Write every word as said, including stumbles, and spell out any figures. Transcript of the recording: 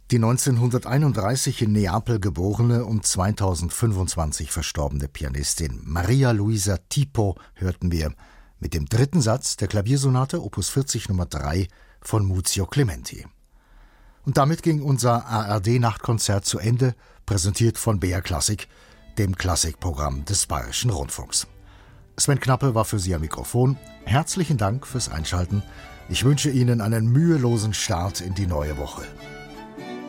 Die neunzehnhunderteinunddreißig in Neapel geborene und zweitausendfünfundzwanzig verstorbene Pianistin Maria Luisa Tipo hörten wir mit dem dritten Satz der Klaviersonate Opus vierzig Nummer drei von Muzio Clementi. Und damit ging unser A R D-Nachtkonzert zu Ende, präsentiert von B R Klassik, dem Klassikprogramm des Bayerischen Rundfunks. Sven Knappe war für Sie am Mikrofon. Herzlichen Dank fürs Einschalten. Ich wünsche Ihnen einen mühelosen Start in die neue Woche.